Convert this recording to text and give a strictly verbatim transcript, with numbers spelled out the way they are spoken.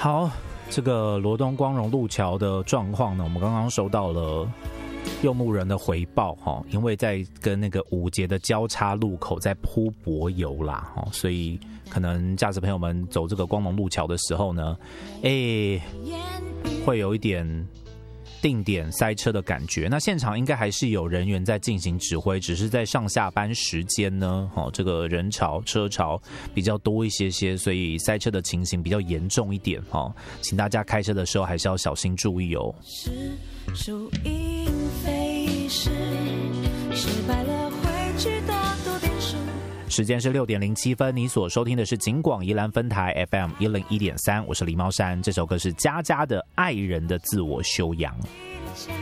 好，这个罗东光荣路桥的状况呢，我们刚刚收到了用路人的回报哈，因为在跟那个五节的交叉路口在铺柏油啦，所以可能驾驶朋友们走这个光荣路桥的时候呢，哎，会有一点定点塞车的感觉。那现场应该还是有人员在进行指挥，只是在上下班时间呢，哦，这个人潮车潮比较多一些些，所以塞车的情形比较严重一点哦，请大家开车的时候还是要小心注意哦。输赢非是，失败了会知道多点数。时间是六点零七分，你所收听的是警广宜兰分台 F M 一零一点三，我是李茂山。这首歌是佳佳的《爱人的自我修养》。